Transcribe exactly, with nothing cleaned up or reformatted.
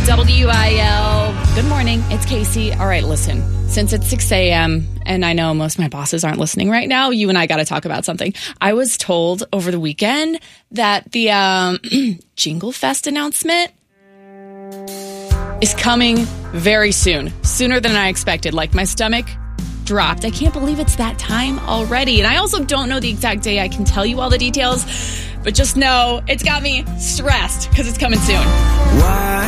W I L. Good morning. It's Casey. All right, listen. Since it's six a.m. and I know most of my bosses aren't listening right now, you and I got to talk about something. I was told over the weekend that the um, Jingle Fest announcement is coming very soon. Sooner than I expected. Like, my stomach dropped. I can't believe it's that time already. And I also don't know the exact day I can tell you all the details, but just know it's got me stressed because it's coming soon. Why